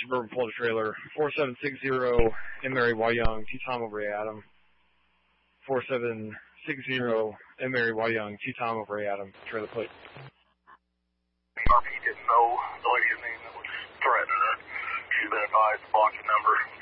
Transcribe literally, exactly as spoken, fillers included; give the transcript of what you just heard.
Suburban Pull Trailer, four seven six zero, M. Mary Y. Young, T-Tom over A. Adam. four seven six zero, M. Mary Y. Young, T-Tom over A. Adam, trailer plate. R P didn't know the lady's name that was threatening her. She's been advised to block the number.